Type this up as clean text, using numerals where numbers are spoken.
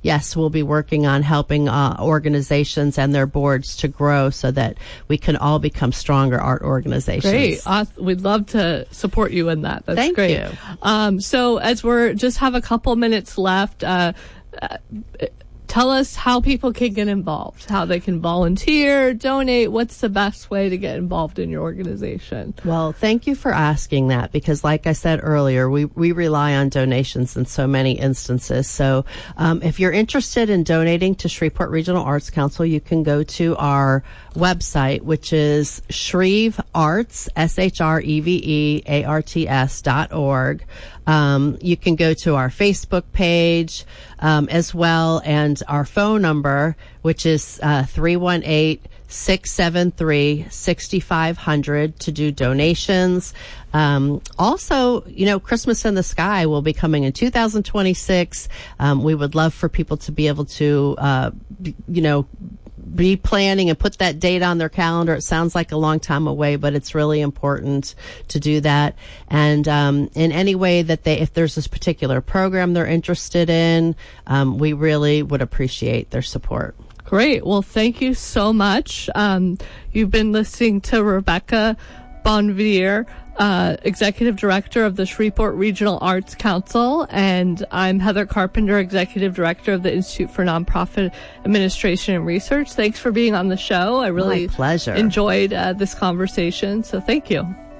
yes, we'll be working on helping organizations and their boards to grow so that we can all become stronger art organizations. Great. We'd love to support you in that. That's Thank great. you. So as we're just have a couple minutes left, tell us how people can get involved, how they can volunteer, donate. What's the best way to get involved in your organization? Well, thank you for asking that, because like I said earlier, we rely on donations in so many instances. So if you're interested in donating to Shreveport Regional Arts Council, you can go to our website, which is shrevearts, SHREVEARTS.org. You can go to our Facebook page as well, and our phone number, which is 318-673-6500 to do donations. Also, Christmas in the Sky will be coming in 2026. We would love for people to be able to, be planning and put that date on their calendar. It sounds like a long time away, but it's really important to do that. And in any way that if there's this particular program they're interested in, we really would appreciate their support. Great. Well, thank you so much. You've been listening to Rebecca Bonvier, Executive Director of the Shreveport Regional Arts Council, and I'm Heather Carpenter, Executive Director of the Institute for Nonprofit Administration and Research. Thanks for being on the show. I really My pleasure. Enjoyed this conversation, so thank you.